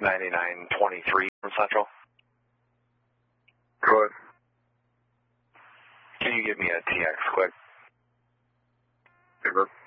9923 from Central. Go ahead. Can you give me a TX quick? Paper.